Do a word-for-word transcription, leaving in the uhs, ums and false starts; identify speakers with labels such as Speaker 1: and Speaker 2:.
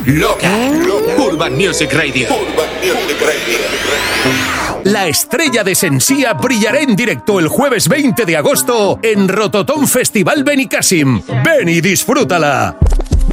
Speaker 1: Loca. Urban Music Radio.
Speaker 2: Urban Music Radio.
Speaker 3: La estrella de Sensía brillará en directo el jueves veinte de agosto en Rototom Festival Benicàssim. Ven y disfrútala.